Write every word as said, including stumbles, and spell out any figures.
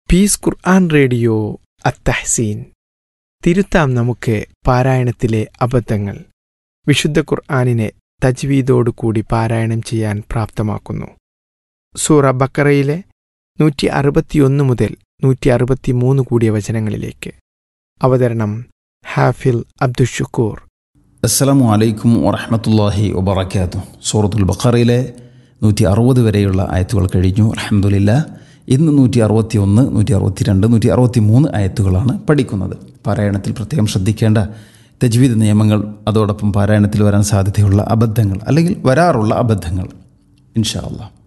Piece ഖുർആൻ radio അത്തഹ്സീൻ. തിരുത്താം നമുക്ക് പാരായണത്തിലെ അബദ്ധങ്ങൾ. വിശുദ്ധ ഖുർആനിനെ തജ്വീദോടുകൂടി പാരായണം ചെയ്യാൻ പ്രാപ്തമാക്കുന്നു. സൂറ ബക്കറയിലെ നൂറ്റി അറുപത്തിയൊന്ന് മുതൽ നൂറ്റി അറുപത്തിമൂന്ന് കൂടിയ വചനങ്ങളിലേക്ക്. അവതരണം ഹാഫിൽ അബ്ദുഷുക്കൂർ. അസ്സലാമു അലൈക്കും വറഹ്മത്തുള്ളാഹി വബറകാതുഹു. സൂറത്തുൽ ബഖറയിലെ നൂറ്റി അറുപത് വരെയുള്ള ആയത്തുകൾ കഴിഞ്ഞു. അൽഹംദുലില്ലാഹ്. ഇന്ന് നൂറ്റി അറുപത്തി ഒന്ന് നൂറ്റി അറുപത്തി രണ്ട് നൂറ്റി അറുപത്തി മൂന്ന് ആയത്തുകളാണ് പഠിക്കുന്നത്. പാരായണത്തിൽ പ്രത്യേകം ശ്രദ്ധിക്കേണ്ട തജ്വീദ് നിയമങ്ങൾ, അതോടൊപ്പം പാരായണത്തിൽ വരാൻ സാധ്യതയുള്ള അബദ്ധങ്ങൾ അല്ലെങ്കിൽ വരാറുള്ള അബദ്ധങ്ങൾ ഇൻഷാ അല്ലാഹ്.